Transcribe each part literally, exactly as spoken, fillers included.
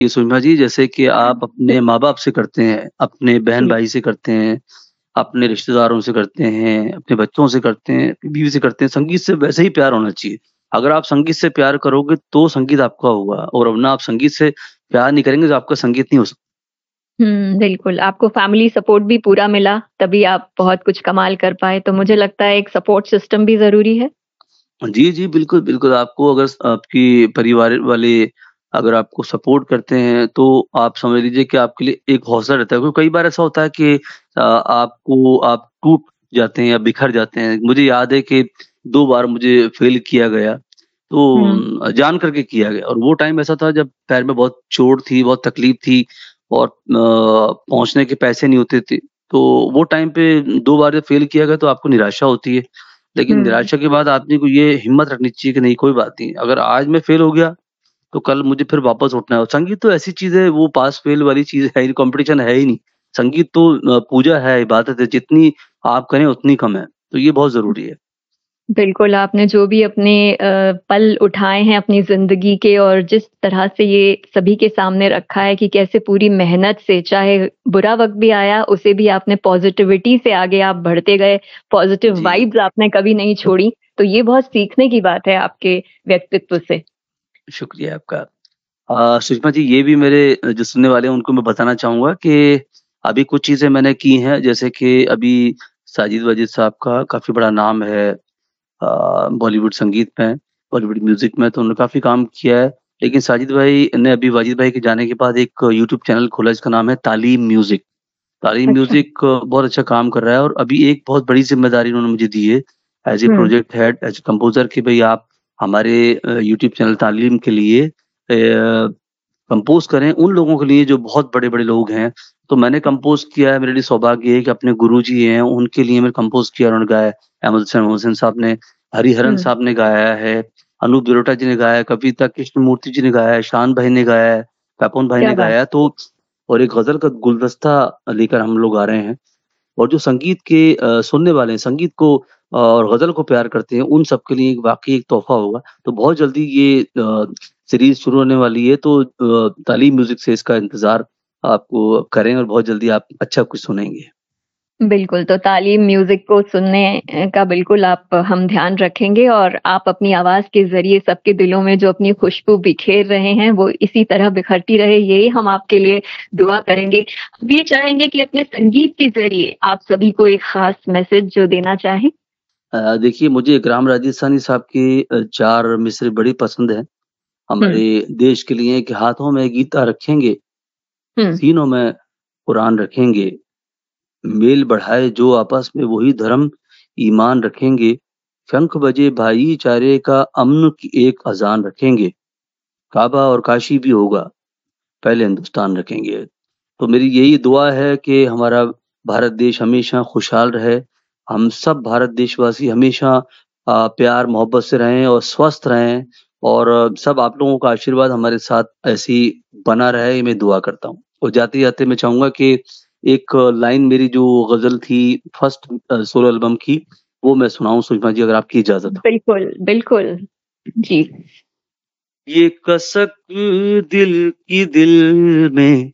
ये सुषमा जी जैसे कि आप अपने माँ-बाप से करते हैं, अपने जी। बहन-भाई से करते हैं, अपने रिश्तेदारों से करते हैं, अपने बच्चों से करते हैं, बीवी से करते हैं, संगीत से वैसे ही प्यार होना चाहिए। अगर आप संगीत से प्यार करोगे तो संगीत आपका होगा और वरना आप संगीत से प्यार नहीं करेंगे तो आपका संगीत नहीं हो सक हुँ, बिल्कुल, आपको फैमिली सपोर्ट भी पूरा मिला, तभी आप बहुत कुछ कमाल कर पाए, तो मुझे लगता है एक सपोर्ट सिस्टम भी ज़रूरी है। जी, जी, बिल्कुल, बिल्कुल, आपको अगर स आपकी परिवार वाले अगर आपको सपोर्ट करते हैं, तो आप समझ लीजिए कि आपके लिए एक हौसला रहता है, क्योंकि कई बार ऐसा होता है कि अ, आपको आप टूट जाते हैं या बिखर जाते हैं। मुझे याद है कि दो बार मुझे फ़ेल किया गया, तो हुँ। उम, जान करके किया गया और वो टाइम ऐसा था जब पैर में बहुत चोट थी, बहुत तकलीफ़ थी और अ, पहुँचने के पैसे नहीं होते थे। तो वो टाइम पे दो बार जब फ़ेल किया गया तो आपको निराशा होती है। लेकिन हुँ। निराशा के बाद आदमी को ये हिम्मत रखनी चाहिए कि नहीं कोई बात नहीं, अगर आज मैं फ़ेल हो गया, तो कल मुझे फिर वापस उठना है और संगीत तो ऐसी चीज़ है वो पास-फ़ेल वाली चीज़ है ही कॉम्पिटिशन है ही नहीं। संगीत तो अ, पूजा है, इबादत है, जितनी आप करें उतनी कम है, तो ये बहुत ज़रूरी है। बिल्कुल, आपने जो भी अपने अ, पल उठाए हैं अपनी ज़िंदगी के और जिस तरह से ये सभी के सामने रखा है कि कैसे पूरी मेहनत से चाहे बुरा वक़्त भी आया, उसे भी आपने पॉज़िटिविटी से आगे आप बढ़ते गए, पॉज़िटिव जी। वाइब्स आपने कभी नहीं छोड़ी, तो ये बहुत सीखने की बात है आपके व्यक्तित्व से। शुक्रिया आपका। अ, सुषमा जी ये भी मेरे अ, जो सुनने वाले हैं उनको मैं बताना चाहूँगा कि अभी कुछ चीज़ें मैंने की हैं, जैसे कि अभी साजिद-वाजिद साहब का काफ़ी बड़ा नाम है अ, बॉलीवुड संगीत में, बॉलीवुड म्यूज़िक में तो उन्होंने काफ़ी काम किया है। लेकिन साजिद भाई ने अभी वाजिद भाई के जाने के बाद एक यूट्यूब चैनल खोला जिसका नाम है तालीम म्यूज़िक। तालीम अच्छा। म्यूज़िक बहुत अच्छा काम कर रहा है और अभी एक बहुत बड़ी ज़िम्मेदारी उन्होंने मुझे दी है, as a hmm. Project head, as a composer कि भई आप हमारे अ, यूट्यूब चैनल तालीम के लिए अ, कंपोज़ करें उन लोगों के लिए जो बहुत बड़े-बड़े लोग हैं। तो मैंने कंपोज़ किया है, मेरे लिए सौभाग्य है कि अपने गुरुजी हैं, उनके लिए मैंने कंपोज़ किया, उन्होंने गाया है। अहमद हुसैन मोहसिन साहब ने, हरिहरन हुँ। साहब ने गाया है, अनूप जलोटा जी ने गाया है, कविता कृष्णमूर्ति जी ने गाया है, शान भाई ने गाया है, पैपन भाई क्या ने बात गाया है, है! तो और एक गज़ल का गुलदस्ता लेकर हम लोग आ रहे हैं। और जो संगीत के अ, सुनने वाले हैं, संगीत को अ, और गज़ल को प्यार करते हैं, उन सब के लिए एक वाक़ई एक तोहफ़ा होगा। तो बहुत जल्दी ये अ, सीरीज़ शुरू होने वाली है, तो अ, तालीम म्यूज़िक से इसका इंतज़ार आपको करें और बहुत जल्दी आप अच्छा कुछ सुनेंगे। बिल्कुल, तो तालीम म्यूज़िक को सुनने अ, का बिल्कुल आप हम ध्यान रखेंगे और आप अपनी आवाज़ के ज़रिए सबके दिलों में जो अपनी खुशबू बिखेर रहे हैं, वो इसी तरह बिखरती रहे, यही हम आपके लिए दुआ करेंगे। हम ये चाहेंगे कि अपने संगीत के ज़रिए आप सभी को एक ख़ास मैसेज जो देना चाहें? अ, देखिए मुझे इकराम राजस्थानी साहब के अ, चार मिसरे बड़ी पसंद हैं। हुँ। हमारे देश के लिए कि हाथों में गीता रखेंगे, हुँ। सीनों में कुरान रखेंगे, मेल बढ़ाए जो आपस में वही धर्म ईमान रखेंगे, शंख बजे भाईचारे का अमन की एक अज़ान रखेंगे, काबा और काशी भी होगा, पहले हिंदुस्तान रखेंगे। तो मेरी यही दुआ है कि हमारा भारत देश हमेशा खुशहाल रहे, हम सब भारत देशवासी हमेशा अ, प्यार मोहब्बत से रहें और स्वस्थ रहें और अ, सब आप लोगों का आशीर्वाद हमारे साथ ऐसे ही बना रहे, ये मैं दुआ करता हूँ। और जाते-जाते मैं चाहूँगा कि एक लाइन मेरी जो गज़ल थी फर्स्ट अ, सोलो एल्बम की, वो मैं सुनाऊँ सुषमा जी अगर आपकी इजाज़त हो। बिल्कुल, बिल्कुल। जी। ये कसक दिल की दिल में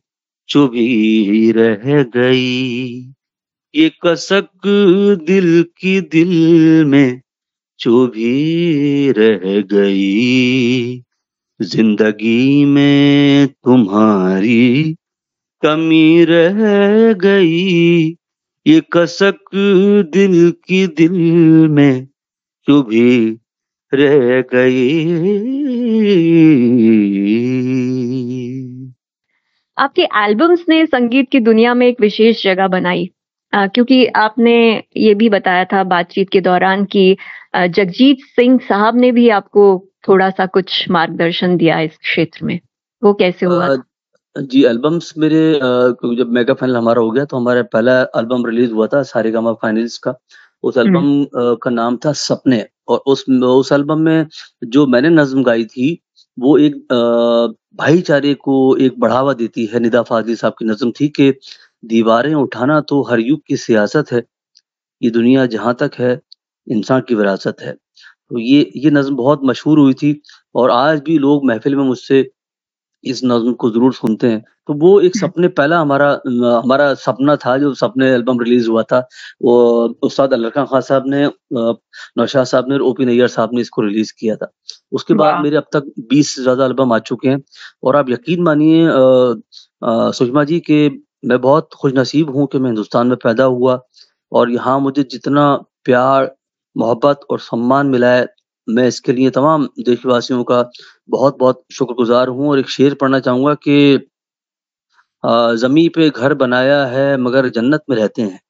चुभी रह गई, ये कसक दिल की दिल में चुभी रह गई, ज़िंदगी में तुम्हारी कमी रह गई, ये कसक दिल की दिल में चुभी रह गई। आपके एल्बम्स ने संगीत की दुनिया में एक विशेष जगह बनाई अ, क्योंकि आपने ये भी बताया था बातचीत के दौरान कि अ, जगजीत सिंह साहब ने भी आपको थोड़ा-सा कुछ मार्गदर्शन दिया इस क्षेत्र में। वो कैसे हुआ अ, था? जी एल्बम्स मेरे अ, क्योंकि जब मेगा फाइनल हमारा हो गया तो हमारा पहला एल्बम रिलीज़ हुआ था सारेगामा फाइनल्स का। उस हुँ। एल्बम अ, का नाम था सपने और उस उस एल्बम में जो मैंने नज़्म गाई थी, वो एक अ, भाईचारे को एक बढ़ावा देती है। निदा फ़ाज़ली साहब की नज़्म थी कि दीवारें उठाना तो हर युग की सियासत है, ये दुनिया जहाँ तक है, इंसान की विरासत है। तो ये ये नज़्म बहुत मशहूर हुई थी और आज भी लोग महफ़िल में मुझसे इस नज़्म को ज़रूर सुनते हैं। तो वो एक सपने पहला हमारा अ, हमारा सपना था जो सपने एल्बम रिलीज़ हुआ था। वो उस्ताद अली खान खान साहब ने, अ, नौशाद साहब ने और ओपी नैयर साहब ने इसको रिलीज़ किया था। उसके बाद वाह! मेरे अब तक बीस से ज़्यादा एल्बम आ चुके हैं और आप यकीन मानिए अ अ, सुषमा जी कि मैं बहुत खुशनसीब हूँ कि मैं हिंदुस्तान में पैदा हुआ और यहाँ मुझे जितना प्यार, मोहब्बत और सम्मान मिला है, मैं इसके लिए तमाम देशवासियों का बहुत-बहुत शुक्रगुज़ार हूँ और एक शेर पढ़ना चाहूँगा कि अ, ज़मीं पे घर बनाया है मगर जन्नत में रहते हैं।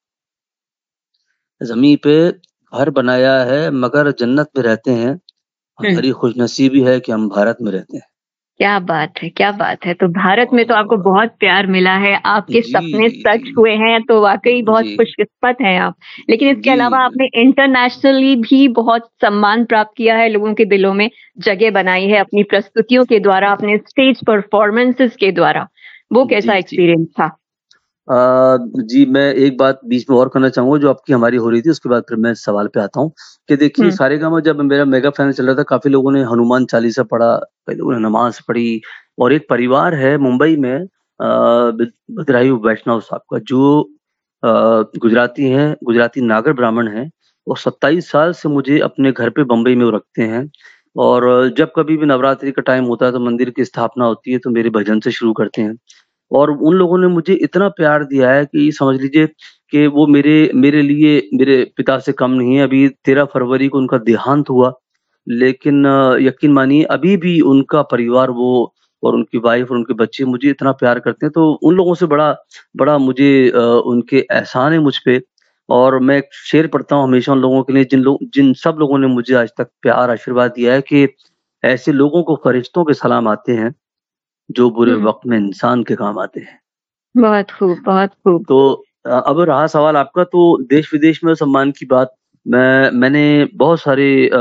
ज़मीं पे घर बनाया है मगर जन्नत में रहते हैं। हुँ। हमारी खुशनसीबी है कि हम भारत में रहते हैं। क्या बात है, क्या बात है! तो भारत में तो आपको और बहुत प्यार मिला है, आपके जी, सपने जी, सच जी। हुए हैं, तो वाक़ई बहुत जी। खुशकिस्मत हैं आप। लेकिन इसके जी। अलावा आपने इंटरनेशनली भी बहुत सम्मान प्राप्त किया है, लोगों के दिलों में जगह बनाई है अपनी प्रस्तुतियों के द्वारा, अपने स्टेज परफ़ॉर्मेंसेज़ के द्वारा। वो कैसा जी, जी। एक्सपीरियंस था? अ, जी, मैं एक बात बीच में और करना चाहूँगा जो आपकी हमारी हो रही थी, उसके बाद फिर मैं इस सवाल पे आता हूँ, कि देखिए हुँ, सारेगामा जब मेरा मेगा फाइनल चल रहा था, काफ़ी लोगों ने हनुमान चालीसा पढ़ा, कई लोगों ने नमाज़ पढ़ी और एक परिवार है मुंबई में अ, बिद बदायूं वैष्णव साहब का जो अ, गुजराती हैं, गुजराती नागर ब्राह्मण हैं और सत्ताईस साल से मुझे अपने घर पे बम्बई में वो रखते हैं और जब कभी भी नवरात्रि का टाइम होता है, तो मंदिर की स्थापना होती है, तो मेरे भजन से शुरू करते हैं। और उन लोगों ने मुझे इतना प्यार दिया है कि समझ लीजिए कि वो मेरे मेरे लिए मेरे पिता से कम नहीं है। अभी तेरह फरवरी को उनका देहांत हुआ, लेकिन अ, यकीन मानिए अभी भी उनका परिवार वो और उनकी वाइफ़ और उनके बच्चे मुझे इतना प्यार करते हैं, तो उन लोगों से बड़ा बड़ा मुझे अ, उनके एहसान है मुझ पे और मैं एक शेर पढ़ता हूँ हमेशा उन लोगों के लिए जिन लोग जिन सब लोगों ने मुझे आज तक प्यार आशीर्वाद दिया है कि ऐसे लोगों को फरिश्तों के सलाम आते हैं, जो बुरे हुँ। वक़्त में इंसान के काम आते हैं। बहुत खूब, बहुत खूब। तो अ, अब रहा सवाल आपका तो देश-विदेश में सम्मान की बात, मैं मैंने बहुत सारे अ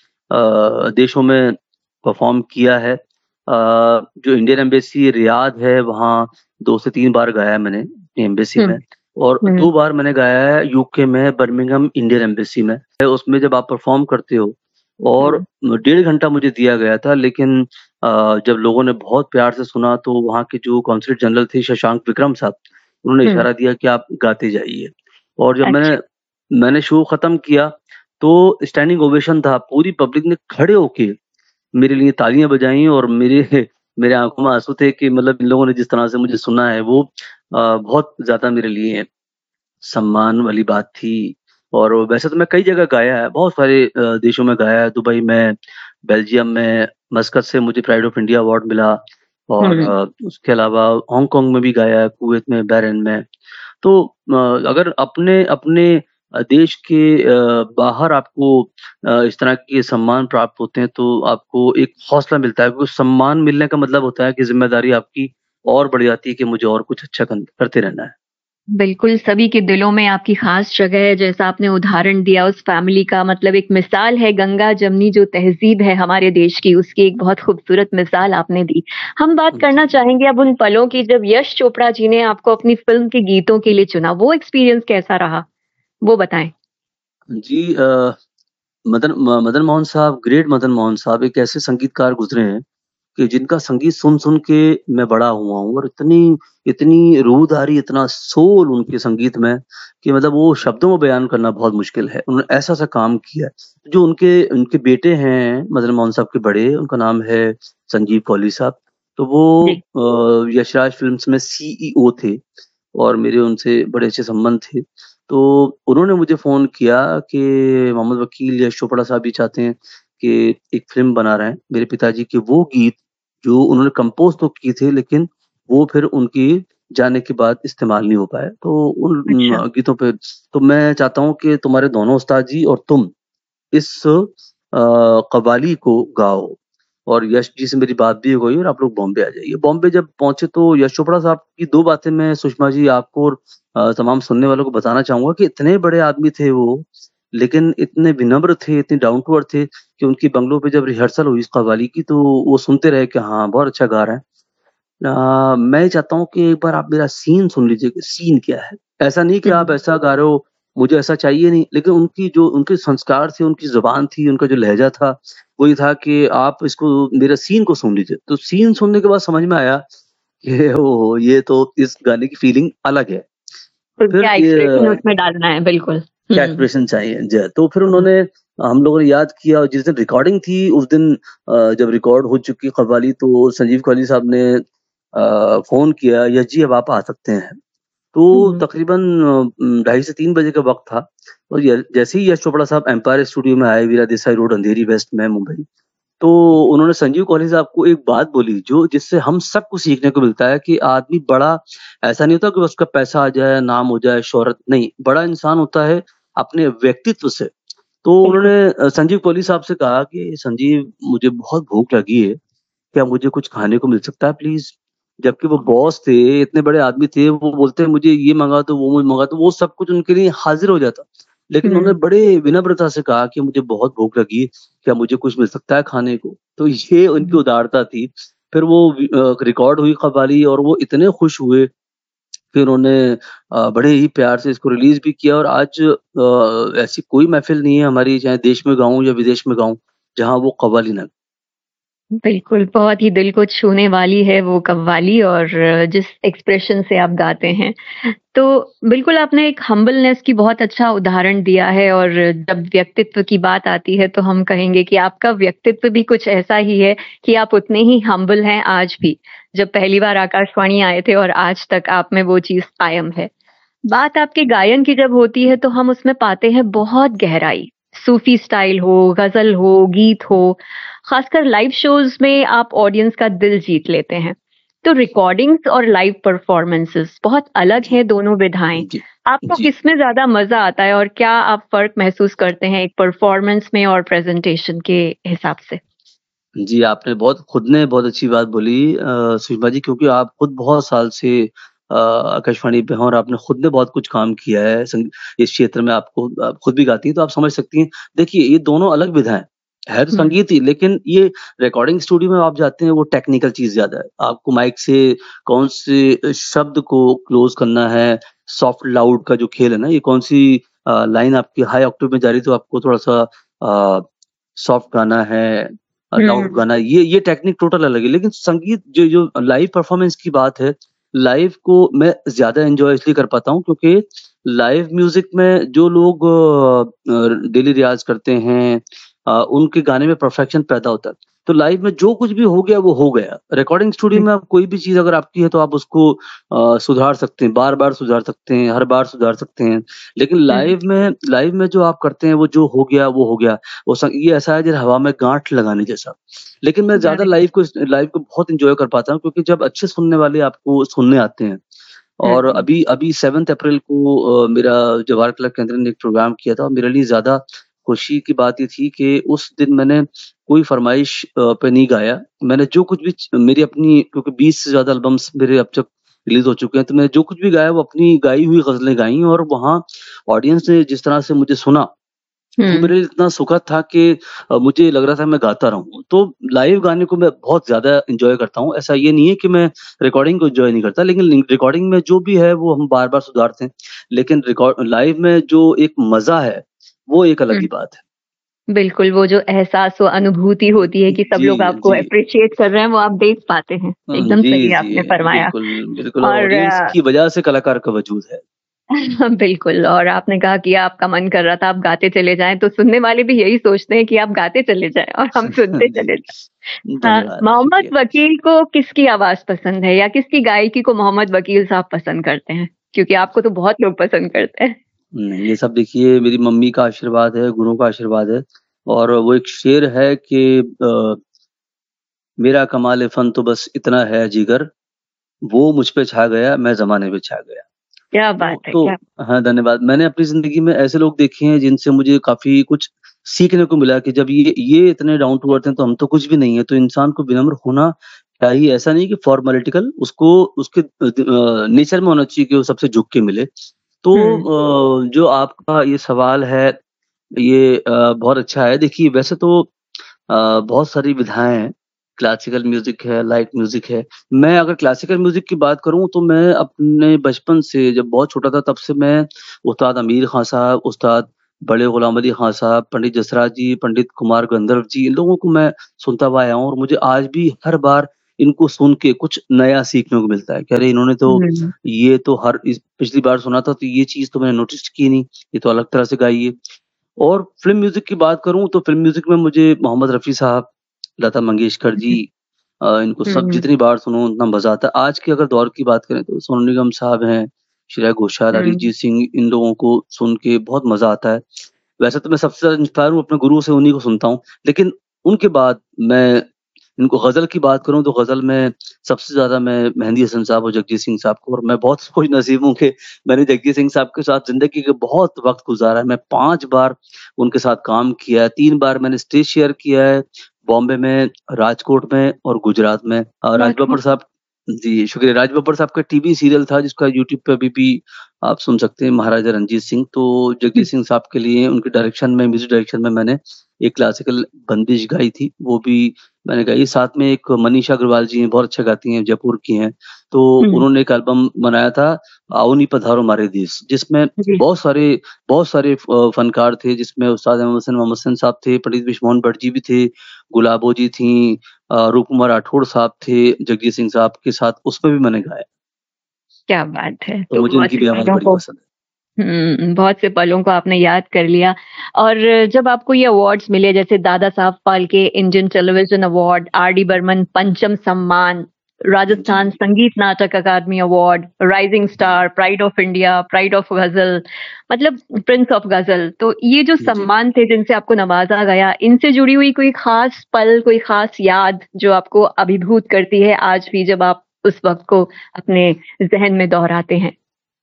अ, देशों में परफ़ॉर्म किया है। अ, जो इंडियन एम्बेसी रियाद है, वहाँ दो से तीन बार गाया है मैंने अपनी एम्बेसी हुँ, में और हुँ, दो बार मैंने गाया है यूके में बर्मिंघम इंडियन एम्बेसी में। उसमें जब आप परफ़ॉर्म करते हो और हुँ, डेढ़ घंटा मुझे दिया गया था लेकिन अ, जब लोगों ने बहुत प्यार से सुना तो वहाँ के जो कॉन्सुलेट जनरल थे शशांक विक्रम साहब, उन्होंने हुँ। इशारा दिया कि आप गाते जाइए और जब मैंने अच्छा। मैंने शो खत्म किया, तो स्टैंडिंग ओवेशन था, पूरी पब्लिक ने खड़े होके मेरे लिए तालियाँ बजाई और मेरे मेरे आँखों में आँसू थे कि मतलब इन लोगों ने जिस तरह से मुझे सुना है वो अ, बहुत ज़्यादा मेरे लिए सम्मान वाली बात थी और वैसे तो मैं कई जगह गाया है, बहुत सारे अ, देशों में गाया है, दुबई में, बेल्जियम में, मस्कत से मुझे प्राइड ऑफ इंडिया अवार्ड मिला और हुँ। अ, उसके अलावा हांगकांग में भी गाया है, कुवैत में, बहरीन में। तो अ, अगर अपने अपने अ, देश के अ, बाहर आपको अ, इस तरह के सम्मान प्राप्त होते हैं, तो आपको एक हौसला मिलता है, क्योंकि सम्मान मिलने का मतलब होता है कि ज़िम्मेदारी आपकी और बढ़ जाती है कि मुझे और कुछ अच्छा कन करते रहना है। बिल्कुल, सभी के दिलों में आपकी ख़ास जगह है, जैसा आपने उदाहरण दिया उस फ़ैमिली का मतलब एक मिसाल है गंगा-जमनी जो तहज़ीब है हमारे देश की, उसकी एक बहुत खूबसूरत मिसाल आपने दी। हम बात जी। करना चाहेंगे अब उन पलों की जब यश चोपड़ा जी ने आपको अपनी फ़िल्म के गीतों के लिए चुना, वो एक्सपीरियंस कैसा रहा? वो बताएँ। जी अ, मदन म मदन मोहन साहब, ग्रेट मदन मोहन साहब एक ऐसे संगीतकार गुज़रे हैं कि जिनका संगीत सुन-सुन के मैं बड़ा हुआ हूँ और इतनी इतनी रूहदारी, इतना सोल उनके संगीत में कि मतलब वो शब्दों में बयान करना बहुत मुश्किल है। उन्होंने ऐसा-ऐसा काम किया है। जो उनके उनके बेटे हैं मदन मोहन साहब के बड़े, उनका नाम है संजीव कौली साहब। तो वो जी। अ, यशराज फ़िल्म्स में सीईओ थे और मेरे उनसे बड़े अच्छे संबंध थे। तो उन्होंने मुझे फ़ोन किया कि मोहम्मद वकील यश चोपड़ा साहब भी चाहते हैं कि एक फ़िल्म बना रहे हैं। मेरे पिताजी के वो गीत जो उन्होंने कंपोज़ तो किए थे लेकिन वो फिर उनके जाने के बाद इस्तेमाल नहीं हो पाए। तो उन अच्छा। उम, गीतों पे तो मैं चाहता हूँ कि तुम्हारे दोनों उस्ताद जी और तुम इस अ, कव्वाली को गाओ। और यश जी से मेरी बात भी हो गई और आप लोग बॉम्बे आ जाइए। बॉम्बे जब पहुँचे तो यश चोपड़ा साहब की दो बातें मैं सुषमा जी आपको और अ, तमाम सुनने वालों को बताना चाहूँगा कि इतने बड़े आदमी थे वो, लेकिन इतने विनम्र थे, इतने डाउन टू अर्थ थे कि उनके बंगलो पे जब रिहर्सल हुई इस कव्वाली की तो वो सुनते रहे कि हाँ, बहुत अच्छा गा रहे हैं। अ, मैं ये चाहता हूँ कि एक बार आप मेरा सीन सुन लीजिए कि सीन क्या है। ऐसा नहीं कि आप हुँ, ऐसा गा रहे हो मुझे ऐसा चाहिए नहीं। लेकिन उनकी जो उनके संस्कार थे, उनकी ज़ुबान थी, उनका जो लहज़ा था, वो ये था कि आप इसको मेरा सीन को सुन लीजिए। तो सीन सुनने के बाद समझ में आया कि ओहो! ये तो इस गाने की फ़ीलिंग अलग है। तो फिर क्या एक्सप्रेशन ये उसमें डालना है, बिल्कुल। क्या हुँ। एक्सप्रेशन चाहिए ज तो फिर हुँ। उन्होंने हम लोगों ने याद किया और जिस दिन रिकॉर्डिंग थी उस दिन अ, जब रिकॉर्ड हो चुकी कव्वाली तो संजीव कव्वाली साहब ने अ, फ़ोन किया, "यश जी अब आप आ सकते हैं।" तो हुँ। तकरीबन उम, ढाई से तीन बजे का वक़्त था और य जैसे ही यश चोपड़ा साहब एम्पायर स्टूडियो में आए, वीरा देसाई रोड, अंधेरी वेस्ट में, मुंबई। तो उन्होंने संजीव कव्वाली साहब को एक बात बोली जो जिससे हम सबको सीखने को मिलता है कि आदमी बड़ा ऐसा नहीं होता कि उसका पैसा आ जाए, नाम हो जाए, शोहरत नहीं, बड़ा इंसान होता है अपने व्यक्तित्व से। तो बिल्कुल। उन्होंने अ, संजीव कव्वाली साहब से कहा कि संजीव मुझे बहुत भूख लगी है, क्या मुझे कुछ खाने को मिल सकता है प्लीज़? जबकि वो बॉस थे, इतने बड़े आदमी थे, वो बोलते मुझे ये मँगा दो, वो मँगा दो, वो सब कुछ उनके लिए हाज़िर हो जाता। लेकिन हुँ। उन्होंने बड़े विनम्रता से कहा कि मुझे बहुत भूख लगी है, क्या मुझे कुछ मिल सकता है खाने को? तो ये उनकी हुँ। उदारता थी। फिर वो वी अ, रिकॉर्ड हुई कव्वाली और वो इतने खुश हुए, फिर उन्होंने अ, बड़े ही प्यार से इसको रिलीज़ भी किया और आज अ, ऐसी कोई महफ़िल नहीं है हमारी चाहे देश में गाऊँ या विदेश में गाऊँ, जहाँ वो कव्वाली ना बिल्कुल, बहुत ही दिल को छूने वाली है वो कव्वाली और जिस एक्सप्रेशन से आप गाते हैं। तो बिल्कुल आपने एक हम्बलनेस की बहुत अच्छा उदाहरण दिया है और जब व्यक्तित्व की बात आती है तो हम कहेंगे कि आपका व्यक्तित्व भी कुछ ऐसा ही है कि आप उतने ही हम्बल हैं आज भी। जब पहली बार आकाशवाणी आए थे और आज तक आप में वो चीज़ कायम है। बात आपके गायन की जब होती है तो हम उसमें पाते हैं बहुत गहराई। सूफ़ी स्टाइल हो, ग़ज़ल हो, गीत हो, ख़ासकर लाइव शोज़ में आप ऑडियंस का दिल जीत लेते हैं। तो रिकॉर्डिंग्स और लाइव परफ़ॉर्मेंसेज़ बहुत अलग जी। हैं दोनों विधाएँ। जी, आपको जी। किसमें ज़्यादा मज़ा आता है और क्या आप फ़र्क महसूस करते हैं एक परफ़ॉर्मेंस में और प्रेज़ेंटेशन के हिसाब से? जी, आपने बहुत खुद ने बहुत अच्छी बात बोली अ, सुषमा जी क्योंकि आप खुद बहुत साल से अ, आकाशवाणी पे हैं और आपने खुद ने बहुत कुछ काम किया है संग इस क्षेत्र में आपको आप खुद भी गाती हैं, तो आप समझ सकती हैं। देखिए, ये दोनों अलग विधाएँ हैं। है तो हुँ। संगीत ही, लेकिन ये रिकॉर्डिंग स्टूडियो में आप जाते हैं, वो टेक्निकल चीज़ ज़्यादा है। आपको माइक से कौन-से अ, शब्द को क्लोज़ करना है, सॉफ्ट लाउड का जो खेल है ना, ये कौन-सी अ, लाइन आपकी हाई ऑक्टेव में जा रही है, तो आपको थोड़ा-सा अ, सॉफ्ट गाना है अ, लाउड हुँ। गाना है, ये ये टेक्निक टोटल अलग है। लेकिन संगीत जो जो लाइव परफ़ॉर्मेंस की बात है, लाइव को मैं ज़्यादा एन्जॉय इसलिए कर पाता हूँ क्योंकि लाइव म्यूज़िक में जो लोग अ अ, डेली रियाज़ करते हैं अ, उनके गाने में परफ़ेक्शन पैदा होता है। तो लाइव में जो कुछ भी हो गया, वो हो गया। रिकॉर्डिंग स्टूडियो हुँ। में आप कोई भी चीज़ अगर आपकी है, तो आप उसको अ, सुधार सकते हैं, बार-बार सुधार सकते हैं, हर बार सुधार सकते हैं। लेकिन हुँ। लाइव में लाइव में जो आप करते हैं, वो जो हो गया, वो हो गया। वो स ये ऐसा है जैसे हवा में गाँठ लगाने जैसा। लेकिन मैं ज़्यादा अरे! लाइव को स लाइव को बहुत एन्जॉय कर पाता हूँ क्योंकि जब अच्छे सुनने वाले आपको सुनने आते हैं और हुँ। अभी अभी सेवंथ अप्रैल को अ, मेरा जवाहर कला केंद्र ने एक प्रोग्राम किया था और मेरे लिए ज़्यादा खुशी की बात ये थी कि उस दिन मैंने कोई फ़रमाइश अ, पे नहीं गाया। मैंने जो कुछ भी च मेरी अपनी क्योंकि बीस से ज़्यादा एल्बम्स मेरे अब तक रिलीज़ हो चुके हैं, तो मैं जो कुछ भी गाया, वो अपनी गाई हुई ग़ज़लें गाई और वहाँ ऑडियंस ने जिस तरह से मुझे सुना, वो हुँ। मेरे लिए इतना सुखद था कि अ, मुझे लग रहा था मैं गाता रहूँ। तो लाइव गाने को मैं बहुत ज़्यादा एन्जॉय करता हूँ। ऐसा ये नहीं है कि मैं रिकॉर्डिंग को एन्जॉय नहीं करता, लेकिन लिंक रिकॉर्डिंग में जो भी है, वो हम बार-बार सुधारते हैं। लेकिन रिकॉर्ड लाइव में जो एक मज़ा है, वो एक अलग हुँ। ही बात है। बिल्कुल, वो जो एहसास व अनुभूति होती है कि सब जी, लोग आपको जी। एप्रिशिएट कर रहे हैं, वो आप देख पाते हैं। हुँ, एकदम जी, सही आपने जी। फरमाया बिल्कुल, बिल्कुल और और ऑडियंस की वजह से कलाकार का वजूद है। बिल्कुल और आपने कहा कि आपका मन कर रहा था आप गाते चले जाएँ, तो सुनने वाले भी यही सोचते हैं कि आप गाते चले जाएँ और हम सुनते जी। चले जाएँ। हाँ, धन्यवाद, मोहम्मद शुक्रिया। वकील को किसकी आवाज़ पसंद है या किसकी गायकी को मोहम्मद वकील साहब पसंद करते हैं? क्योंकि आपको तो बहुत लोग पसंद करते हैं। नहीं, ये सब देखिए मेरी मम्मी का आशीर्वाद है, गुरुओं का आशीर्वाद है और वो एक शेर है कि अ मेरा कमाल-ए-फ़न तो बस इतना है जिगर, वो मुझ पे छा गया, मैं ज़माने पे छा गया। क्या तो बात है! तो क्या हाँ, धन्यवाद। मैंने अपनी ज़िंदगी में ऐसे लोग देखे हैं जिनसे मुझे काफ़ी कुछ सीखने को मिला कि जब ये ये इतने डाउन टू अर्थ हैं, तो हम तो कुछ भी नहीं है। तो इंसान को विनम्र होना चाहिए। ऐसा नहीं कि फॉर्मेलिटिकल उसको उसके अ, द अ, नेचर में होना चाहिए कि वो सबसे झुक के मिले। तो हुँ। अ, जो आपका ये सवाल है, ये अ, बहुत अच्छा है। देखिए वैसे तो अ, बहुत सारी विधाएँ हैं। क्लासिकल म्यूज़िक है, लाइट म्यूज़िक है। मैं अगर क्लासिकल म्यूज़िक की बात करूँ तो मैं अपने बचपन से जब बहुत छोटा था तब से मैं उस्ताद अमीर ख़ाँ साहब, उस्ताद बड़े गुलाम अली ख़ाँ साहब, पंडित जसराज जी, पंडित कुमार गंधर्व जी, इन लोगों को मैं सुनता हुआ आया हूँ और मुझे आज भी हर बार इनको सुन के कुछ नया सीखने को मिलता है कि अरे इन्होंने तो हुँ। ये तो हर इस पिछली बार सुना था तो ये चीज़ तो मैंने नोटिस की नहीं, ये तो अलग तरह से गाई है। और फ़िल्म म्यूज़िक की बात करूँ तो फ़िल्म म्यूज़िक में मुझे मोहम्मद रफ़ी साहब, लता मंगेशकर जी जी। अ, इनको सब हुँ, जितनी बार सुनो उतना मज़ा आता है। आज के अगर दौर की बात करें तो सोनू निगम साहब हैं, श्रेया घोषाल, हुँ। अरिजीत सिंह इन लोगों को सुन के बहुत मज़ा आता है। वैसे तो मैं सबसे ज़्यादा इंस्पायर हूँ अपने गुरु से, उन्हीं को सुनता हूँ। लेकिन उनके बाद मैं इनको ग़ज़ल की बात करूँ तो ग़ज़ल में सबसे ज़्यादा मैं मेहंदी हसन साहब और जगजीत सिंह साहब को और मैं बहुत खुशनसीब हूँ कि मैंने जगजीत सिंह साहब के साथ ज़िंदगी के बहुत वक़्त गुज़ारा है। मैं पाँच बार उनके साथ काम किया है, तीन बार मैंने स्टेज शेयर किया है, बॉम्बे में, राजकोट में और गुजरात में। अ, राज बहुत खूब। बब्बर साहब जी, शुक्रिया। राज बब्बर साहब का टीवी सीरियल था जिसका यूट्यूब पे अभी भी आप सुन सकते हैं, महाराजा रंजीत सिंह। तो हुँ। जगजीत सिंह साहब के लिए उनके डायरेक्शन में, म्यूज़िक डायरेक्शन में मैंने एक क्लासिकल बंदिश गाई थी, वो भी मैंने गाई। साथ में एक मनीषा अग्रवाल जी हैं, बहुत अच्छा गाती हैं, जयपुर की हैं। तो हुँ। उन्होंने एक एल्बम बनाया था, आओ नी पधारो म्हारे देस, जिसमें जी। बहुत सारे बहुत सारे फ फ़नकार थे, जिसमें उस्ताद अहमद हसन मोहम्मद हसन साहब थे, पंडित बिश्नोई भट्ट जी भी थे, गुलाबो जी थीं अ, रूप कुमार राठौड़ साहब थे, जगजीत सिंह साहब के साथ, उसमें भी मैंने गाया। क्या बात है! तो तो मुझे बहुत उनकी से भी आवाज़ पलों बड़ी को पसंद है। हुँ, बहुत से पलों को आपने याद कर लिया और जब आपको ये अवार्ड्स मिले जैसे Dada Saheb Phalke Indian television award, R D Burman पंचम सम्मान, राजस्थान जी, संगीत नाटक अकादमी award, rising ji, star, pride of India, pride of गज़ल मतलब प्रिंस ऑफ गज़ल। तो ये जो जी। सम्मान थे जिनसे आपको नवाज़ा गया, इनसे जुड़ी हुई कोई ख़ास पल, कोई ख़ास याद जो आपको अभिभूत करती है आज भी जब आप उस वक़्त को अपने ज़हन में दोहराते हैं?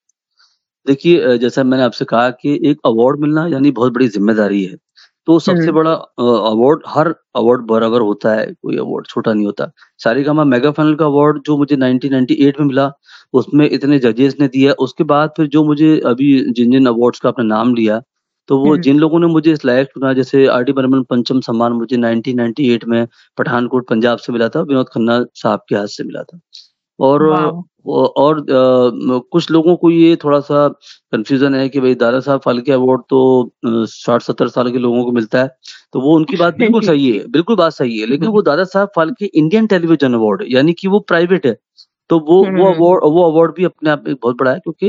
देखिए अ, जैसा मैंने आपसे कहा कि एक अवार्ड मिलना यानी बहुत बड़ी ज़िम्मेदारी है। तो सबसे हुँ, बड़ा अ, अवार्ड हर अवार्ड बराबर होता है, कोई अवार्ड छोटा नहीं होता। सारेगामा मेगा फाइनल का अवार्ड जो मुझे नाइनटीन नाइंटी एट में मिला, उसमें इतने जजेस ने दिया। उसके बाद फिर जो मुझे अभी जिन-जिन अवार्ड्स का आपने नाम लिया, तो वो हुँ। जिन लोगों ने मुझे इस लायक चुना जैसे आर डी बर्मन पंचम सम्मान मुझे नाइनटीन नाइंटी एट में पठानकोट पंजाब से मिला था, विनोद खन्ना साहब के हाथ से मिला था। और वाओ! औ और अ, म कुछ लोगों को ये थोड़ा-सा कन्फ्यूज़न है कि भई दादा साहब फाल्के अवार्ड तो अ, साठ सत्तर साल के लोगों को मिलता है, तो वो उनकी बात बिल्कुल जी। सही है, बिल्कुल बात सही है। लेकिन हुँ, वो Dada Saheb Phalke Indian television award है, यानी कि वो प्राइवेट है। तो वो वो हुँ, अवार्ड वो अवार्ड भी अपने आप में बहुत बड़ा है क्योंकि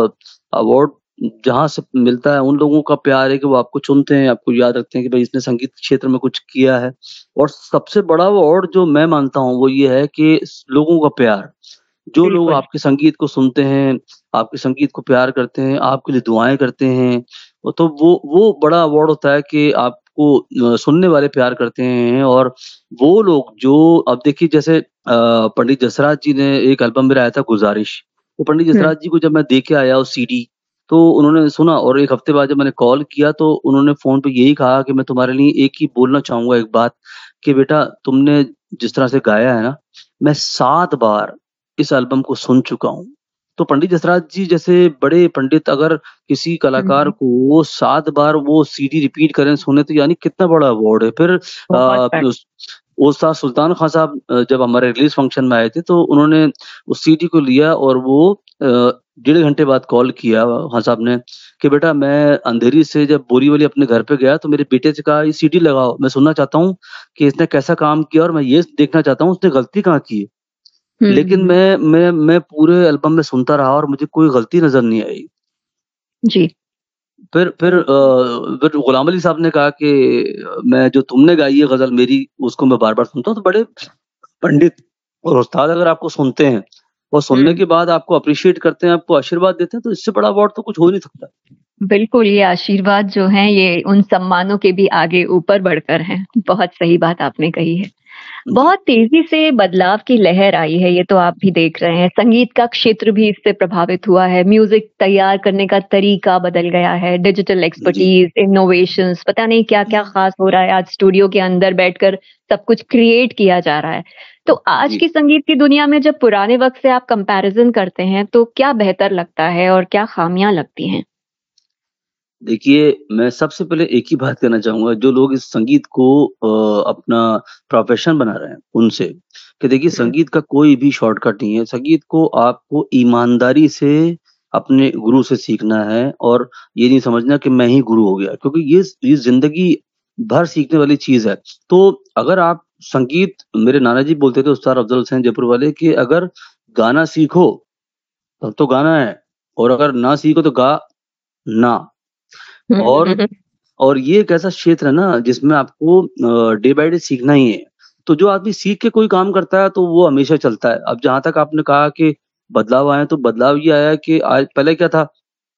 अ, अवार्ड जहाँ से मिलता है उन लोगों का प्यार है कि वो आपको चुनते हैं, आपको याद रखते हैं कि भई इसने संगीत क्षेत्र में कुछ किया है। और सबसे बड़ा अवार्ड जो मैं मानता हूँ वो ये है कि स लोगों का प्यार। जो लोग बिल्कुल। आपके संगीत को सुनते हैं, आपके संगीत को प्यार करते हैं, आपके लिए दुआएँ करते हैं, वो तो वो वो बड़ा अवार्ड होता है कि आपको अ, सुनने वाले प्यार करते हैं और वो लोग जो अब देखिए जैसे अ, पंडित जसराज जी ने एक एल्बम मेरा आया था गुज़ारिश, तो पंडित हुँ, जसराज जी को जब मैं दे के आया वो सीडी, तो उन्होंने सुना और एक हफ्ते बाद जब मैंने कॉल किया तो उन्होंने फ़ोन पे यही कहा कि मैं तुम्हारे लिए एक ही बोलना चाहूँगा एक बात कि बेटा तुमने जिस तरह से गाया है ना, मैं सात बार इस एल्बम को सुन चुका हूँ। तो पंडित जसराज जी जैसे बड़े पंडित अगर किसी कलाकार हुँ, को सात बार वो सीडी रिपीट करें, सुने तो यानी कितना बड़ा अवार्ड है। फिर बहुत अ, बड़ा। उस उस्ताद सुल्तान खां साहब अ, जब हमारे रिलीज़ फंक्शन में आए थे तो उन्होंने उस सीडी को लिया और वो अ, डेढ़ घंटे बाद कॉल किया खां साहब ने कि बेटा मैं अंधेरी से जब बोरीवली अपने घर पे गया तो मेरे बेटे से कहा ये सीडी लगाओ, मैं सुनना चाहता हूँ कि इसने कैसा काम किया और मैं ये देखना चाहता हूँ उसने गलती कहाँ की है। लेकिन हुँ, मैं मैं मैं पूरे एल्बम में सुनता रहा और मुझे कोई गलती नज़र नहीं आई। जी। फिर फिर अ, फिर गुलाम अली साहब ने कहा कि अ, मैं जो तुमने गाई है गज़ल मेरी उसको मैं बार-बार सुनता हूँ, तो बड़े पंडित और उस्ताद अगर आपको सुनते हैं और सुनने हुँ, के बाद आपको एप्रिशिएट करते हैं, आपको आशीर्वाद देते हैं, तो इससे बड़ा अवार्ड तो कुछ हो ही नहीं सकता। बिल्कुल ये आशीर्वाद जो हैं ये उन सम्मानों के भी आगे ऊपर बढ़कर हैं। बहुत सही बात आपने कही है। जी, बहुत तेज़ी से बदलाव की लहर आई है, ये तो आप भी देख रहे हैं। संगीत का क्षेत्र भी इससे प्रभावित हुआ है, म्यूज़िक तैयार करने का तरीका बदल गया है, डिजिटल जी, एक्सपर्टीज़, इनोवेशंस पता नहीं क्या-क्या जी, ख़ास हो रहा है। आज स्टूडियो के अंदर बैठकर सब कुछ क्रिएट किया जा रहा है। तो आज जी। की संगीत की दुनिया में जब पुराने वक़्त से आप कंपैरिज़न करते हैं, तो क्या बेहतर लगता है और क्या ख़ामियाँ लगती हैं? देखिए, मैं सबसे पहले एक ही बात कहना चाहूँगा, जो लोग इस संगीत को अ, अपना प्रोफ़ेशन बना रहे हैं, उनसे, कि देखिए हुँ। संगीत का कोई भी शॉर्टकट नहीं है। संगीत को आपको ईमानदारी से अपने गुरु से सीखना है और ये नहीं समझना कि मैं ही गुरु हो गया, क्योंकि ये स ये ज़िंदगी भर सीखने वाली चीज़ है। तो अगर आप संगीत मेरे नाना जी बोलते थे उस्ताद अफ़ज़ल हुसैन जयपुर वाले कि अगर गाना सीखो, तब तो गाना है और अगर ना सीखो तो गा ना। हुँ, और हुँ, हुँ। और ये एक ऐसा क्षेत्र है ना जिसमें आपको अ, डे बाय डे सीखना ही है। तो जो आदमी सीख के कोई काम करता है तो वो हमेशा चलता है। अब जहाँ तक आपने कहा कि बदलाव आए हैं, तो बदलाव ये आया है कि आज पहले क्या था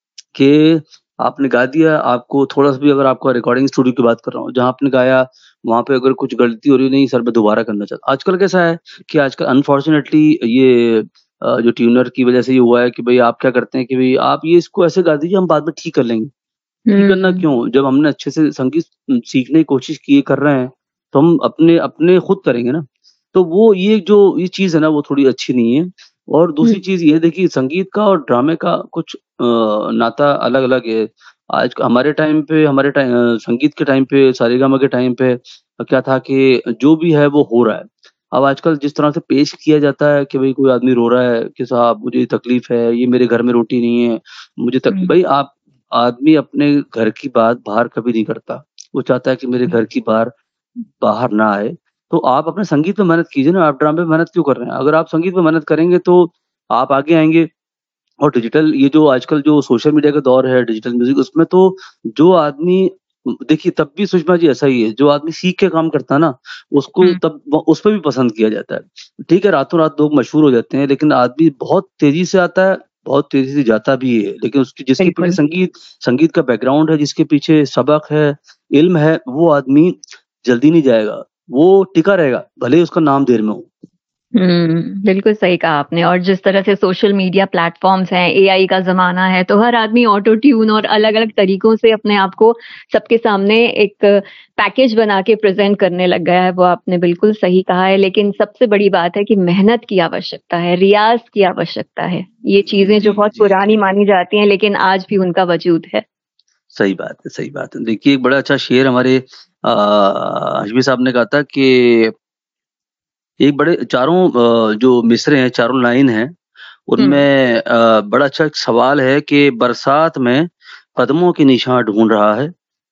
कि आपने गा दिया, आपको थोड़ा-सा भी अगर आपका रिकॉर्डिंग स्टूडियो की बात कर रहा हूँ, जहाँ आपने गाया, वहाँ पे अगर कुछ गलती हो रही है, नहीं सर मैं दोबारा करना चाहता आजकल कैसा है कि आजकल अनफॉर्च्यूनेटली ये अ, जो ट्यूनर की वजह से ये हुआ है कि भई आप क्या करते हैं कि भई आप ये इसको ऐसे गा दीजिए, हम बाद में ठीक कर लेंगे। ठीक करना हुँ, क्यों? जब हमने अच्छे से संगीत उम, सीखने की कोशिश किए कर रहे हैं, तो हम अपने अपने खुद करेंगे ना। तो वो ये जो ये चीज़ है ना, वो थोड़ी अच्छी नहीं है। और हुँ, दूसरी चीज़ ये है देखिए संगीत का और ड्रामे का कुछ अ, नाता अलग-अलग है। आज क हमारे टाइम पे हमारे टाइ अ, संगीत के टाइम पे, सारेगामा के टाइम पे अ, क्या था कि जो भी है वो हो रहा है। अब आजकल जिस तरह से पेश किया जाता है कि भई कोई आदमी रो रहा है कि साहब मुझे तकलीफ़ है, ये मेरे घर में रोटी नहीं है, मुझे तक हुँ, भई आप आदमी अपने घर की बात बाहर कभी नहीं करता। वो चाहता है कि मेरे घर की बार बाहर ना आए। तो आप अपने संगीत में मेहनत कीजिए ना, आप ड्रामे में मेहनत क्यों कर रहे हैं? अगर आप संगीत में मेहनत करेंगे तो आप आगे आएँगे। और डिजिटल ये जो आजकल जो सोशल मीडिया का दौर है, डिजिटल म्यूज़िक उसमें तो जो आदमी उम, देखिए तब भी सुषमा जी ऐसा ही है, जो आदमी सीख के काम करता है ना, उसको हुँ, तब व उसपे भी पसंद किया जाता है। ठीक है, रातों-रात लोग मशहूर हो जाते हैं, लेकिन आदमी बहुत तेज़ी से आता है, बहुत तेज़ी से जाता भी है। लेकिन उसकी जिसके पीछे बिल्कुल। संगीत संगीत का बैकग्राउंड है, जिसके पीछे सबक है, इल्म है, वो आदमी जल्दी नहीं जाएगा, वो टिका रहेगा, भले ही उसका नाम देर में हो। हुँ, बिल्कुल सही कहा आपने और जिस तरह से सोशल मीडिया प्लेटफ़ॉर्म्स हैं, एआई का ज़माना है, तो हर आदमी ऑटो ट्यून और अलग-अलग तरीकों से अपने आप को सबके सामने एक पैकेज बना के प्रेज़ेंट करने लग गया है, वो आपने बिल्कुल सही कहा है। लेकिन सबसे बड़ी बात है कि मेहनत की आवश्यकता है, रियाज़ की आवश्यकता है। ये चीज़ें जो जी, बहुत जी, पुरानी जी। मानी जाती हैं, लेकिन आज भी उनका वजूद है। सही बात है, सही बात है। देखिए एक बड़ा अच्छा शेर हमारे अ, हाशमी साहब ने कहा था कि एक बड़े चारों अ, जो मिसरे हैं, चारों लाइन हैं, हुँ, उनमें अ, बड़ा अच्छा एक सवाल है कि बरसात में कदमों के निशान ढूँढ रहा है,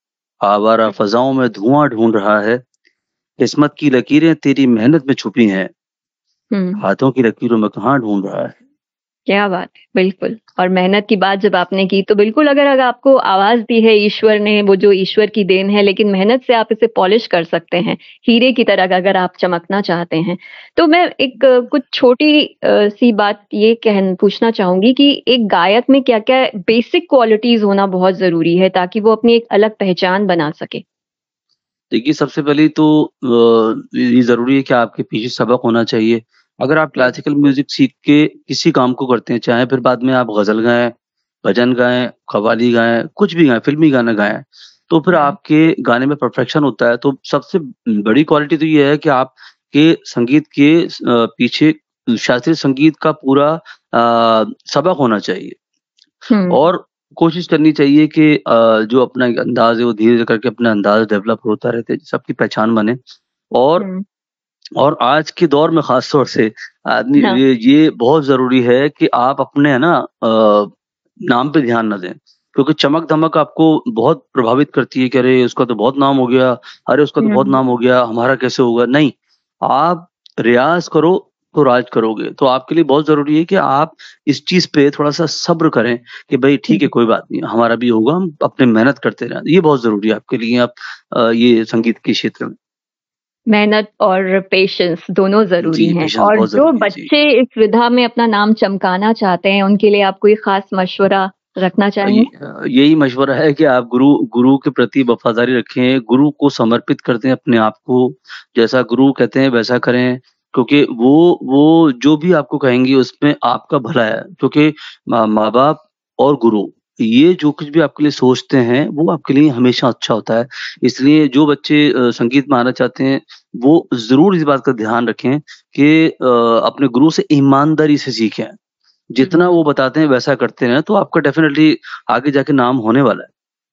आवारा हुँ, फ़ज़ाओं में धुआँ ढूँढ रहा है, किस्मत की लकीरें तेरी मेहनत में छुपी हैं, हुँ। हाथों की लकीरों में कहाँ ढूँढ रहा है। क्या बात है! बिल्कुल और मेहनत की बात जब आपने की तो बिल्कुल अगर अगर आपको आवाज़ दी है ईश्वर ने, वो जो ईश्वर की देन है लेकिन मेहनत से आप इसे पॉलिश कर सकते हैं, हीरे की तरह अगर आप चमकना चाहते हैं। तो मैं एक अ, कुछ छोटी अ, सी बात ये कहन पूछना चाहूँगी कि एक गायक में क्या-क्या बेसिक क्वालिटीज़ होना बहुत ज़रूरी है ताकि वो अपनी एक अलग पहचान बना सके? देखिए, सबसे पहले तो अ, ये ज़रूरी है कि आपके पीछे सबक होना चाहिए। अगर आप हुँ, क्लासिकल म्यूज़िक सीख के किसी काम को करते हैं, चाहे फिर बाद में आप ग़ज़ल गाएँ, भजन गाएँ, कव्वाली गाएँ, कुछ भी गाएँ, फ़िल्मी गाना गाएँ, तो फिर हुँ, आपके गाने में परफ़ेक्शन होता है। तो सबसे बड़ी क्वालिटी तो ये है कि आपके संगीत के स अ, पीछे शास्त्रीय संगीत का पूरा अ, सबक होना चाहिए। हुँ, और कोशिश करनी चाहिए कि अ, जो अपना एक अंदाज़ है वो धीरे-धीरे करके अपना अंदाज़ डेवलप होता रहे ताकि सबकी पहचान बने। और हुँ, और आज के दौर में ख़ास तौर से आदमी हाँ, ये ये बहुत ज़रूरी है कि आप अपने है ना अ, नाम पे ध्यान ना दें। क्योंकि चमक-धमक आपको बहुत प्रभावित करती है कि अरे! उसका तो बहुत नाम हो गया, अरे! उसका तो बहुत हुँ। नाम हो गया, हमारा कैसे होगा? नहीं, आप रियाज़ करो तो राज करोगे। तो आपके लिए बहुत ज़रूरी है कि आप इस चीज़ पे थोड़ा-सा सब्र करें कि भई ठीक है, कोई बात नहीं, हमारा भी होगा, हम अपनी मेहनत करते रहें। ये बहुत ज़रूरी है आपके लिए आप अ, ये संगीत के क्षेत्र में। मेहनत और पेशेंस दोनों ज़रूरी जी, हैं पेशेंस और बहुत जो ज़रूरी है। जी। बच्चे इस विधा में अपना नाम चमकाना चाहते हैं, उनके लिए आप कोई ख़ास मशवरा रखना अ, ये चाहेंगे? अ, यही मशवरा है कि आप गुरु गुरु के प्रति वफ़ादारी रखें, गुरु को समर्पित कर दें अपने आप को, जैसा गुरु कहते हैं वैसा करें, क्योंकि वो वो जो भी आपको कहेंगे उसमें आपका भला है, क्योंकि माँ माँ-बाप और गुरु, ये जो कुछ भी आपके लिए सोचते हैं, वो आपके लिए हमेशा अच्छा होता है। इसलिए जो बच्चे अ, संगीत में आना चाहते हैं, वो ज़रूर इस बात का ध्यान रखें कि अ, अपने गुरु से ईमानदारी से सीखें। हुँ, जितना वो बताते हैं वैसा करते रहें, तो आपका डेफ़िनेटली आगे जाके नाम होने वाला है।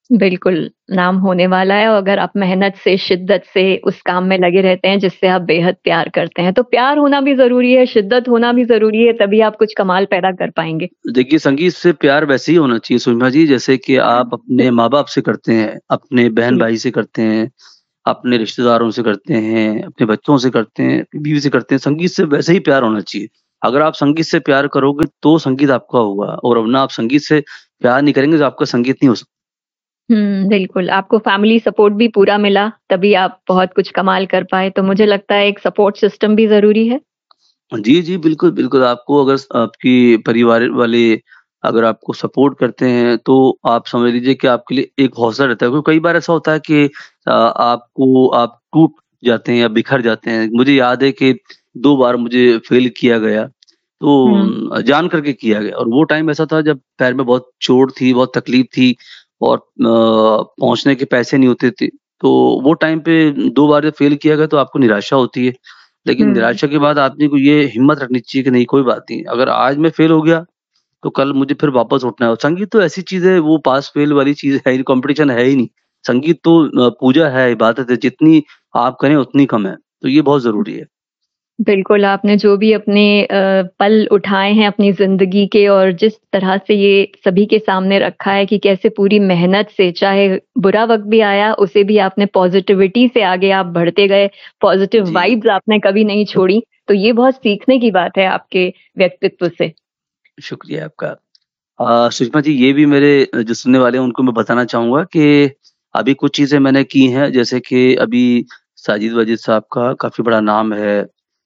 बिल्कुल, नाम होने वाला है और अगर आप मेहनत से, शिद्दत से उस काम में लगे रहते हैं जिससे आप बेहद प्यार करते हैं, तो प्यार होना भी ज़रूरी है, शिद्दत होना भी ज़रूरी है, तभी आप कुछ कमाल पैदा कर पाएँगे। देखिए, संगीत से प्यार वैसे ही होना चाहिए सुषमा जी, जैसे कि आप अपने माँ-बाप से करते हैं, अपने जी। बहन-भाई से करते हैं, अपने रिश्तेदारों से करते हैं, अपने बच्चों से करते हैं, अपनी बीवी से करते हैं, संगीत से वैसे ही प्यार होना चाहिए। अगर आप संगीत से प्यार करोगे, तो संगीत आपका होगा और वरना आप संगीत से प्यार नहीं करेंगे, तो आपका संगीत नहीं हो सकता। हुँ, बिल्कुल, आपको फैमिली सपोर्ट भी पूरा मिला, तभी आप बहुत कुछ कमाल कर पाए, तो मुझे लगता है एक सपोर्ट सिस्टम भी ज़रूरी है। जी, जी, बिल्कुल, बिल्कुल, आपको अगर स आपकी परिवार वाले अगर आपको सपोर्ट करते हैं, तो आप समझ लीजिए कि आपके लिए एक हौसला रहता है, क्योंकि कई बार ऐसा होता है कि अ, आपको आप टूट जाते हैं या बिखर जाते हैं। मुझे याद है कि दो बार मुझे फ़ेल किया गया, तो हुँ, उम, जान करके किया गया और वो टाइम ऐसा था जब पैर में बहुत चोट थी, बहुत तकलीफ़ थी और अ, पहुँचने के पैसे नहीं होते थे। तो वो टाइम पे दो बार जब फ़ेल किया गया, तो आपको निराशा होती है। लेकिन हुँ। निराशा के बाद आदमी को ये हिम्मत रखनी चाहिए कि नहीं कोई बात नहीं, अगर आज मैं फेल हो गया, तो कल मुझे फिर वापस उठना है और संगीत तो ऐसी चीज़ है वो पास फेल वाली चीज़ है ही नहीं, कॉम्पिटिशन है ही नहीं। संगीत तो अ, पूजा है, इबादत है, जितनी आप करें उतनी कम है, तो ये बहुत ज़रूरी है। बिल्कुल, आपने जो भी अपने अ, पल उठाए हैं अपनी ज़िंदगी के और जिस तरह से ये सभी के सामने रखा है कि कैसे पूरी मेहनत से चाहे बुरा वक़्त भी आया, उसे भी आपने पॉज़िटिविटी से आगे आप बढ़ते गए, पॉज़िटिव जी, वाइब्स आपने कभी नहीं छोड़ी, तो ये बहुत सीखने की बात है आपके व्यक्तित्व से। शुक्रिया आपका। अ, सुषमा जी ये भी मेरे अ, जो सुनने वाले हैं उनको मैं बताना चाहूँगा कि अभी कुछ चीज़ें मैंने की हैं, जैसे कि अभी साजिद वाजिद साहब का काफ़ी बड़ा नाम है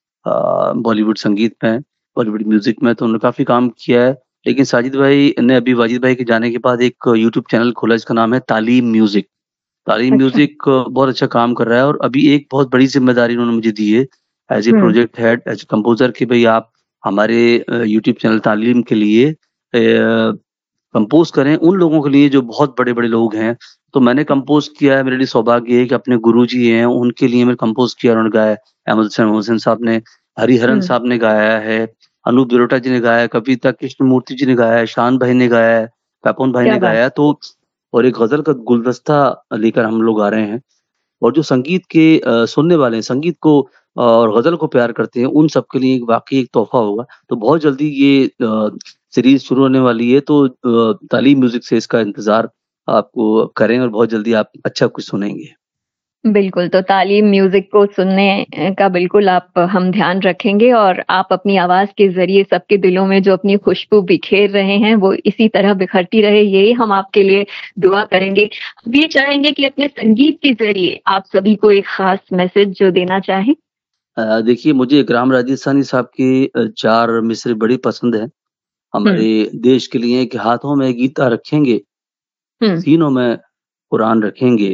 अ, बॉलीवुड संगीत में, बॉलीवुड म्यूज़िक में तो उन्होंने काफ़ी काम किया है। लेकिन साजिद भाई ने अभी वाजिद भाई के जाने के बाद एक यूट्यूब चैनल खोला जिसका नाम है तालीम म्यूज़िक। तालीम अच्छा। म्यूज़िक बहुत अच्छा काम कर रहा है और अभी एक बहुत बड़ी ज़िम्मेदारी उन्होंने मुझे दी है as a hmm, project head, as a composer कि भई आप हमारे अ, यूट्यूब चैनल तालीम के लिए अ, कंपोज़ करें उन लोगों के लिए जो बहुत बड़े-बड़े लोग हैं। तो मैंने कंपोज़ किया है, मेरे लिए सौभाग्य है कि अपने गुरुजी हैं, उनके लिए मैंने कंपोज़ किया, उन्होंने गाया है। अहमद हुसैन मोहसिन साहब ने, हरिहरन हुँ, साहब ने गाया है, अनूप जलोटा जी ने गाया है, कविता कृष्णमूर्ति जी ने गाया है, शान भाई ने गाया है, पैपन भाई क्या ने बात! गाया है। तो और एक गज़ल का गुलदस्ता लेकर हम लोग आ रहे हैं और जो संगीत के अ, सुनने वाले हैं, संगीत को अ, और गज़ल को प्यार करते हैं, उन सबके लिए वाक़ई एक तोहफ़ा होगा। तो बहुत जल्दी ये अ, सीरीज़ शुरू होने वाली है, तो अ, तालीम म्यूज़िक से इसका इंतज़ार आपको करें और बहुत जल्दी आप अच्छा कुछ सुनेंगे। बिल्कुल, तो तालीम म्यूज़िक को सुनने अ, का बिल्कुल आप हम ध्यान रखेंगे और आप अपनी आवाज़ के ज़रिए सबके दिलों में जो अपनी खुशबू बिखेर रहे हैं, वो इसी तरह बिखरती रहे, यही हम आपके लिए दुआ करेंगे। हम ये चाहेंगे कि अपने संगीत के ज़रिए आप सभी को एक ख़ास मैसेज जो देना चाहें? अ, देखिए मुझे इकराम राजस्थानी साहब के अ, चार मिसरे बड़ी पसंद हैं। हुँ, हमारे देश के लिए कि हाथों में गीता रखेंगे, हुँ, सीनों में कुरान रखेंगे,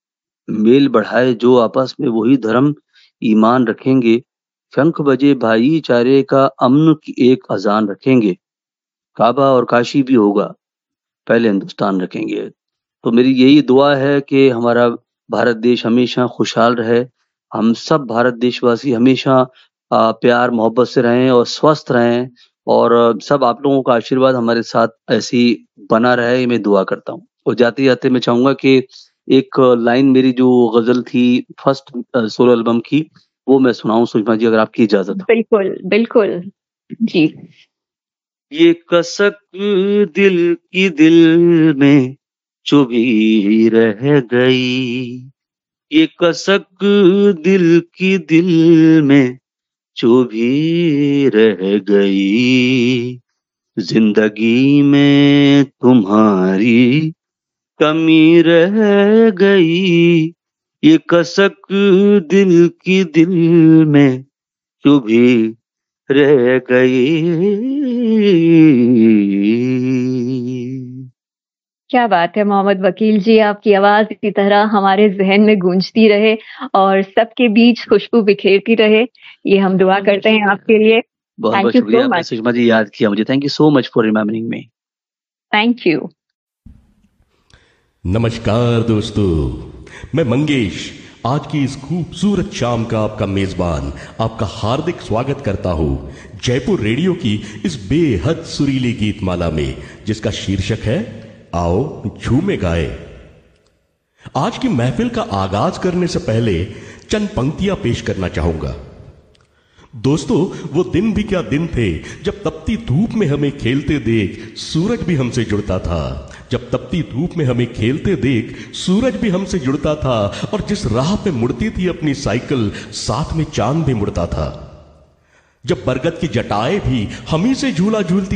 मेल बढ़ाए जो आपस में वही धर्म, ईमान रखेंगे, शंख बजे भाईचारे का अमन की एक अज़ान रखेंगे, काबा और काशी भी होगा, पहले हिंदुस्तान रखेंगे। तो मेरी यही दुआ है कि हमारा भारत देश हमेशा खुशहाल रहे, हम सब भारत देशवासी हमेशा अ, प्यार मोहब्बत से रहें और स्वस्थ रहें और अ, सब आप लोगों का आशीर्वाद हमारे साथ ऐसे ही बना रहे, ये मैं दुआ करता हूँ। और जाते-जाते मैं चाहूँगा कि एक लाइन मेरी जो गज़ल थी फर्स्ट अ, सोलो एल्बम की, वो मैं सुनाऊँ सुषमा जी अगर आपकी इजाज़त हो। बिल्कुल, बिल्कुल। जी, ये कसक दिल की दिल में चुभी रह गई, ये कसक दिल की दिल में चुभी रह गई, जिंदगी में तुम्हारी कमी रह गई, ये कसक दिल की दिल में चुभी रह गई। क्या बात है मोहम्मद वकील जी, आपकी आवाज़ इसी तरह हमारे ज़हन में गूंजती रहे और सबके बीच खुशबू बिखेरती रहे, ये हम दुआ करते हैं आपके लिए। थैंक बहुत-बहुत यू शुक्रिया सो आपने मच। सुषमा जी याद किया मुझे। Thank you so much for remembering me. Thank you. नमस्कार दोस्तों, मैं मंगेश आज की इस खूबसूरत शाम का आपका मेजबान आपका हार्दिक स्वागत करता हूं जयपुर रेडियो की इस बेहद सुरीली गीतमाला में जिसका शीर्षक है आओ झूमे गाए। आज की महफिल का आगाज करने से पहले चंद पंक्तियां पेश करना चाहूंगा। दोस्तों, वो दिन भी क्या दिन थे जब तपती धूप में हमें खेलते देख सूरज भी हमसे जुड़ता था। जब तपती धूप में हमें खेलते देख सूरज भी हमसे जुड़ता था, और जिस राह पे मुड़ती थी अपनी साइकिल साथ में चांद भी मुड़ता था। जब बरगद की जटाएं भी हम ही से झूला झूलती